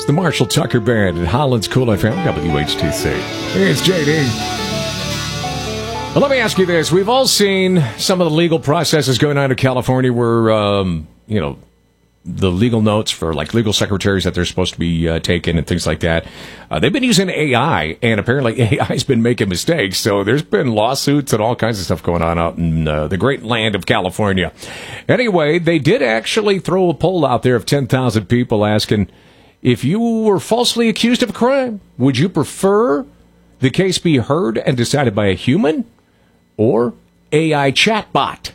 the Marshall Tucker Band at Holland's Cool FM, WHTC. It's JD. Well, let me ask you this. We've all seen some of the legal processes going on in California where, the legal notes for like legal secretaries that they're supposed to be taken and things like that. They've been using AI, and apparently AI's been making mistakes. So there's been lawsuits and all kinds of stuff going on out in the great land of California. Anyway, they did actually throw a poll out there of 10,000 people asking, if you were falsely accused of a crime, would you prefer the case be heard and decided by a human or AI chatbot?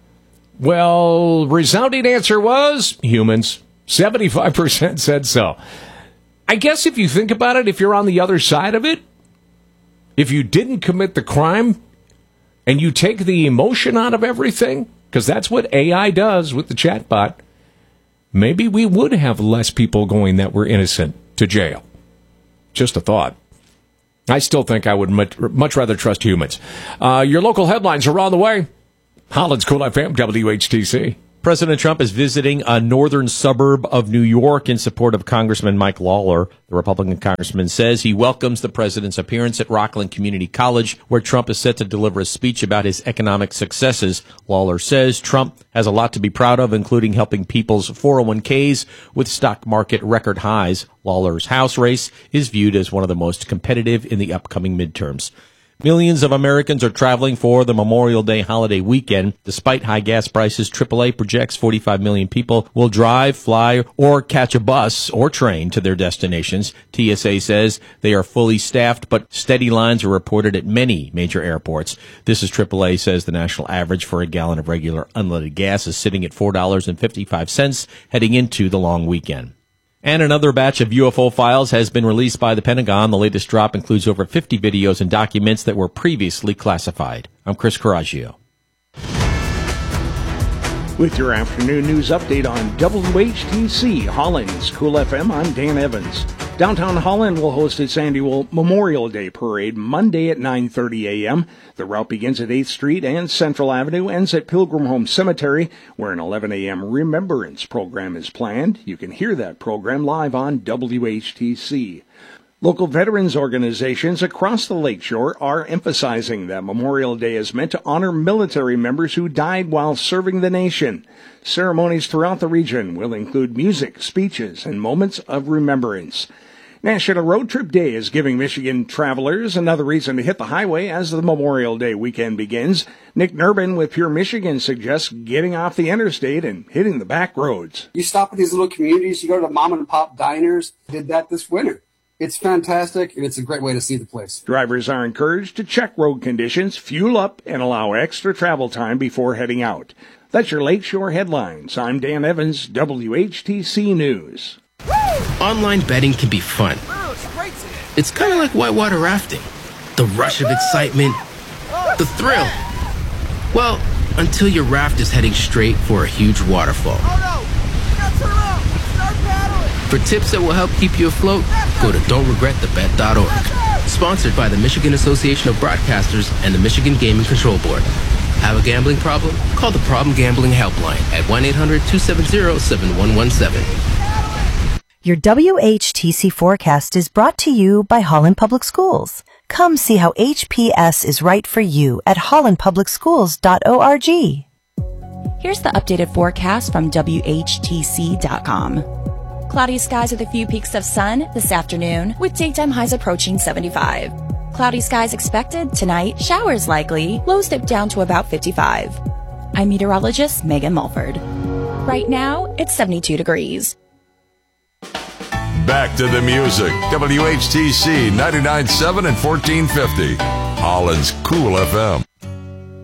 Well, resounding answer was humans. 75% said so. I guess if you think about it, if you're on the other side of it, if you didn't commit the crime and you take the emotion out of everything, because that's what AI does with the chatbot, maybe we would have less people going that were innocent to jail. Just a thought. I still think I would much rather trust humans. Your local headlines are on the way. Holland's Cool FM, WHTC. President Trump is visiting a northern suburb of New York in support of Congressman Mike Lawler. The Republican congressman says he welcomes the president's appearance at Rockland Community College, where Trump is set to deliver a speech about his economic successes. Lawler says Trump has a lot to be proud of, including helping people's 401ks with stock market record highs. Lawler's House race is viewed as one of the most competitive in the upcoming midterms. Millions of Americans are traveling for the Memorial Day holiday weekend. Despite high gas prices, AAA projects 45 million people will drive, fly, or catch a bus or train to their destinations. TSA says they are fully staffed, but steady lines are reported at many major airports. This is AAA says the national average for a gallon of regular unleaded gas is sitting at $4.55 heading into the long weekend. And another batch of UFO files has been released by the Pentagon. The latest drop includes over 50 videos and documents that were previously classified. I'm Chris Coraggio. With your afternoon news update on WHTC Holland's Cool FM, I'm Dan Evans. Downtown Holland will host its annual Memorial Day Parade Monday at 9:30 a.m. The route begins at 8th Street and Central Avenue, ends at Pilgrim Home Cemetery, where an 11 a.m. remembrance program is planned. You can hear that program live on WHTC. Local veterans organizations across the lakeshore are emphasizing that Memorial Day is meant to honor military members who died while serving the nation. Ceremonies throughout the region will include music, speeches, and moments of remembrance. National Road Trip Day is giving Michigan travelers another reason to hit the highway as the Memorial Day weekend begins. Nick Nurbin with Pure Michigan suggests getting off the interstate and hitting the back roads. You stop at these little communities, you go to the mom and pop diners. Did that this winter. It's fantastic, and it's a great way to see the place. Drivers are encouraged to check road conditions, fuel up, and allow extra travel time before heading out. That's your Lakeshore Headlines. I'm Dan Evans, WHTC News. Online betting can be fun. It's kind of like whitewater rafting. The rush of excitement, the thrill. Well, until your raft is heading straight for a huge waterfall. For tips that will help keep you afloat, go to don'tregretthebet.org. Sponsored by the Michigan Association of Broadcasters and the Michigan Gaming Control Board. Have a gambling problem? Call the Problem Gambling Helpline at 1-800-270-7117. Your WHTC forecast is brought to you by Holland Public Schools. Come see how HPS is right for you at hollandpublicschools.org. Here's the updated forecast from WHTC.com. Cloudy skies with a few peaks of sun this afternoon, with daytime highs approaching 75. Cloudy skies expected tonight, showers likely, lows dip down to about 55. I'm meteorologist Megan Mulford. Right now, it's 72 degrees. Back to the music. WHTC 99.7 and 1450. Holland's Cool FM.